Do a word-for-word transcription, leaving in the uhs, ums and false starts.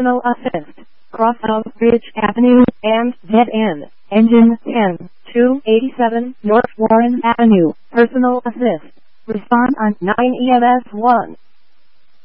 personal assist, cross of Ridge Avenue, and dead end, engine ten, two eighty-seven North Warren Avenue, personal assist. Respond on nine E M S one.